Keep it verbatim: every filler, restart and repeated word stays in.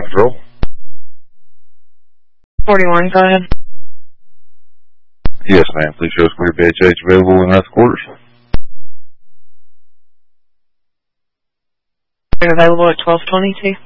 Patrol. forty-one, go ahead. Yes, ma'am. Please show us clear B H H available in the quarters. Available at twelve twenty-two.